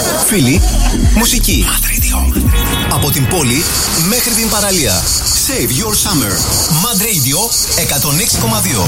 Φίλοι, μουσική. Mad Radio. Από την πόλη μέχρι την παραλία. Save your summer. Mad Radio 106,2.